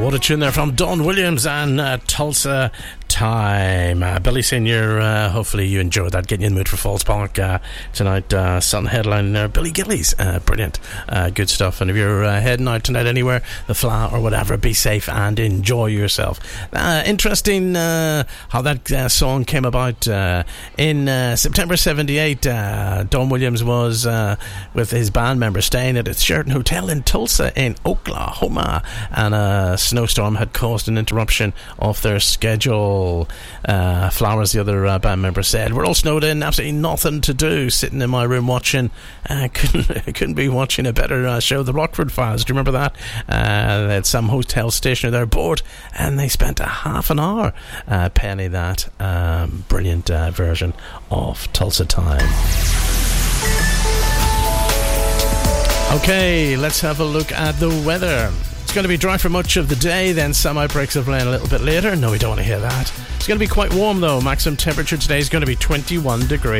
What a tune there from Don Williams and Tulsa Time. Billy Senior, hopefully you enjoyed that, getting you in the mood for Falls Park tonight. Sun headline there, Billy Gillies. Brilliant, good stuff. And if you're heading out tonight anywhere, the Fla or whatever, be safe and enjoy yourself. Interesting how that song came about. In September 78, Don Williams was with his band members staying at a Sheraton Hotel in Tulsa in Oklahoma, and a snowstorm had caused an interruption of their schedule. Flowers, the other band member, said, "We're all snowed in, absolutely nothing to do, sitting in my room watching couldn't be watching a better show, The Rockford Files." Do you remember that? They had some hotel station they're bored, and they spent a half an hour penning that brilliant version of Tulsa Time. Okay, let's have a look at the weather. It's going to be dry for much of the day, then some outbreaks of rain a little bit later. No, we don't want to hear that. It's going to be quite warm though. Maximum temperature today is going to be 21 degrees.